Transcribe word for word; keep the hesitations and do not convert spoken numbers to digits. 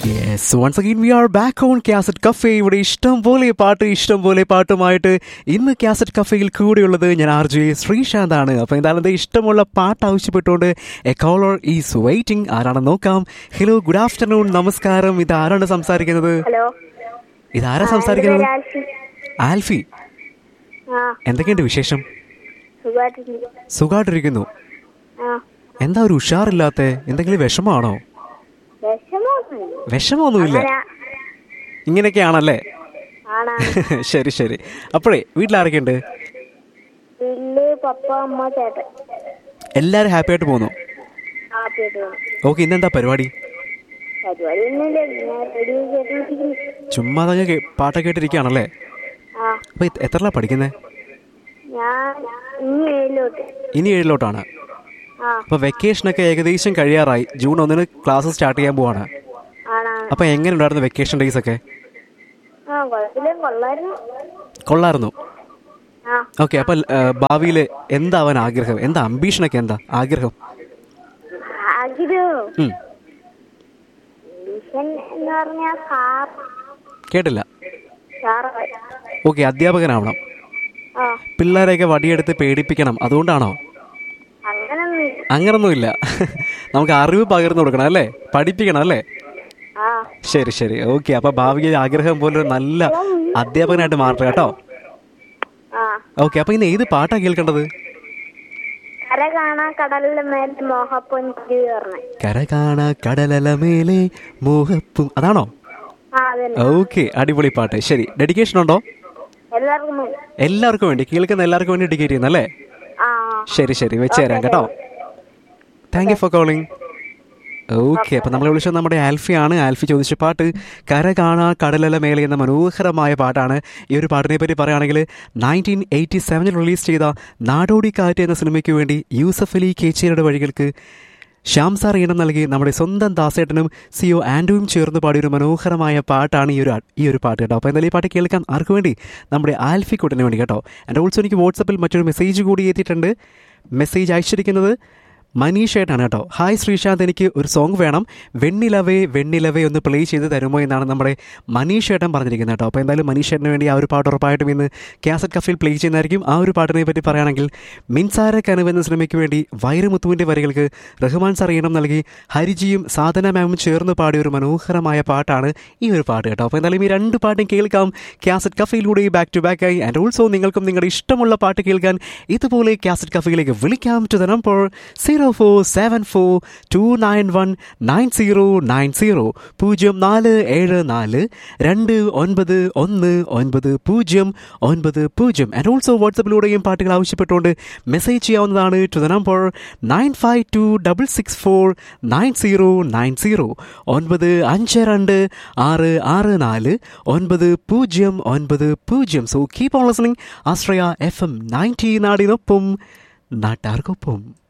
Yes, once again we are back on Cassette Cafe. ഇവിടെ ഇഷ്ടം പോലെ പാട്ട് ഇഷ്ടം പോലെ പാട്ടുമായിട്ട് ഇന്ന് കാസറ്റ് കഫേയിൽ കൂടെയുള്ളത് ഞാൻ ആർ ജെ ശ്രീശാന്താണ്. അപ്പോൾ എന്തായാലും ഇഷ്ടമുള്ള പാട്ട് ആവശ്യപ്പെട്ടുകൊണ്ട് എ കോളർ ഈസ് വെയിറ്റിംഗ്. ആരാണെന്ന് നോക്കാം. ഹലോ, ഗുഡ് ആഫ്റ്റർനൂൺ, നമസ്കാരം. ഇത് ആരാണ് സംസാരിക്കുന്നത്? ഹലോ, ഇതാരാ സംസാരിക്കുന്നത്? ആൽഫി. എന്തൊക്കെയുണ്ട് വിശേഷം? സുഖമായിട്ടിരിക്കുന്നു. എന്താ ഒരു ഉഷാറില്ലാത്ത? എന്തെങ്കിലും വിഷമാണോ? വിഷമൊന്നുമില്ല, ഇങ്ങനെയൊക്കെയാണല്ലേ? ശരി ശരി. അപ്പോഴേ വീട്ടിലാരൊക്കെയുണ്ട്? എല്ലാരും ഹാപ്പി ആയിട്ട് പോകുന്നു. ഓക്കെ, ഇന്നെന്താ പരിപാടി? ചുമ്മാ തന്നെ പാട്ടൊക്കെ കേട്ടിരിക്കുകയാണല്ലേ? അപ്പൊ എത്രല്ല പഠിക്കുന്നേ? ഇനി ഏഴിലോട്ടാണ്. അപ്പൊ വെക്കേഷനൊക്കെ ഏകദേശം കഴിയാറായി. ജൂൺ ഒന്നിന് ക്ലാസ് സ്റ്റാർട്ട് ചെയ്യാൻ പോവാണ്. അപ്പൊ എങ്ങനെ ഉണ്ടായിരുന്നു വെക്കേഷൻ ഡേയ്സ് ഒക്കെ? കൊള്ളായിരുന്നു. ഓക്കെ, അപ്പൊ ഭാവിയില് എന്താവാൻ ആഗ്രഹം? എന്താ അംബീഷനൊക്കെ? എന്താ ആഗ്രഹം? കേട്ടില്ല. ഓക്കെ, അധ്യാപകനാവണം. പിള്ളേരെയൊക്കെ വടിയെടുത്ത് പേടിപ്പിക്കണം, അതുകൊണ്ടാണോ? അങ്ങനൊന്നുമില്ല. നമുക്ക് അറിവ് പകർന്നു കൊടുക്കണം അല്ലേ? പഠിപ്പിക്കണം അല്ലേ? ശരി ശരി. ഓക്കെ, അപ്പൊ ഭാവിയിൽ ആഗ്രഹം പോലെ നല്ല അധ്യാപകനായിട്ട് മാറട്ടെ കേട്ടോ. ഓക്കെ, അപ്പൊ ഇന്ന് ഏത് പാട്ടാ കേൾക്കേണ്ടത്? കര കാണാ കടലല മേലെ മോഹപ്പും, അതാണോ? ഓക്കെ, അടിപൊളി പാട്ട്. ശരി, ഡെഡിക്കേഷൻ ഉണ്ടോ? എല്ലാവർക്കും വേണ്ടി, കേൾക്കുന്ന എല്ലാവർക്കും വേണ്ടി ഡെഡിക്കേറ്റ് ചെയ്യുന്നല്ലേ? ശരി ശരി, വെച്ച് തരാം കേട്ടോ. Thank you for calling. Okay, അപ്പം നമ്മളെ വിളിച്ചത് നമ്മുടെ ആൽഫിയാണ്. ആൽഫി ചോദിച്ച പാട്ട് കര കാണാ കടലല മേലെ എന്ന മനോഹരമായ പാട്ടാണ്. ഈ ഒരു പാട്ടിനെ പറ്റി പറയുകയാണെങ്കിൽ നയൻറ്റീൻ എയ്റ്റി സെവനിൽ റിലീസ് ചെയ്ത നാടോടി കാറ്റ് എന്ന സിനിമയ്ക്ക് വേണ്ടി യൂസഫ് അലി കേച്ചേരിയുടെ വഴികൾക്ക് ശ്യാം സാർ ഈണം നൽകി നമ്മുടെ സ്വന്തം ദാസേട്ടനും സിഒ ആൻഡുവും ചേർന്ന് പാടിയൊരു മനോഹരമായ പാട്ടാണ് ഈ ഒരു ഈ ഒരു പാട്ട് കേട്ടോ. അപ്പോൾ എന്തായാലും ഈ പാട്ട് കേൾക്കാം. ആർക്ക് വേണ്ടി? നമ്മുടെ ആൽഫി കൂട്ടിന് വേണ്ടി കേട്ടോ. ആൻഡ് ഓൾസോ എനിക്ക് വാട്സപ്പിൽ മറ്റൊരു മെസ്സേജ് കൂടി എത്തിയിട്ടുണ്ട്. മെസ്സേജ് അയച്ചിരിക്കുന്നത് മനീഷേട്ടാണ് കേട്ടോ. ഹായ് ശ്രീശാന്ത്, എനിക്ക് ഒരു സോങ് വേണം, വെണ്ണിലവേ വെണ്ണിലവേ ഒന്ന് പ്ലേ ചെയ്ത് തരുമോ എന്നാണ് നമ്മുടെ മനീഷേട്ടൻ പറഞ്ഞിരിക്കുന്നത് കേട്ടോ. അപ്പോൾ എന്തായാലും മനീഷേട്ടന് വേണ്ടി ആ ഒരു പാട്ട് ഉറപ്പായിട്ടും ഇന്ന് കാസറ്റ് കഫേയിൽ പ്ലേ ചെയ്യുന്നതായിരിക്കും. ആ ഒരു പാട്ടിനെ പറ്റി പറയുകയാണെങ്കിൽ മിൻസാര കനവ് എന്ന സിനിമയ്ക്ക് വേണ്ടി വൈരമുത്തുവിൻ്റെ വരികൾക്ക് റഹ്മാൻ സാർ ഈണം നൽകി ഹരിജിയും സാധന മാമും ചേർന്ന് പാടിയ ഒരു മനോഹരമായ പാട്ടാണ് ഈ ഒരു പാട്ട് കേട്ടോ. അപ്പോൾ എന്തായാലും ഈ രണ്ട് പാട്ടും കേൾക്കാം കാസറ്റ് കഫയിലൂടെ ബാക്ക് ടു ബാക്ക് ആയി. ആൻഡ് ഓൾസോ നിങ്ങൾക്കും നിങ്ങളുടെ ഇഷ്ടമുള്ള പാട്ട് കേൾക്കാൻ ഇതുപോലെ കാസറ്റ് കഫയിലേക്ക് വിളിക്കാം to the number zero four seven four to nine one nine zero nine zero പൂജ്യം നാല് ഏഴ് നാല് രണ്ട് ഒൻപത് ഒന്ന് ഒൻപത് പൂജ്യം ഒൻപത് പൂജ്യം. ആൻഡ് ഓൾസോ വാട്സപ്പിലൂടെയും പാട്ടുകൾ ആവശ്യപ്പെട്ടുകൊണ്ട് മെസ്സേജ് ചെയ്യാവുന്നതാണ് to the number nine five to double six four nine zero nine zero ഒൻപത് അഞ്ച് രണ്ട് ആറ് ആറ് നാല് ഒൻപത് പൂജ്യം ഒൻപത് പൂജ്യം. So keep on listening Ashraya F M ninety, നാടിനൊപ്പം നാട്ടാർക്കൊപ്പം.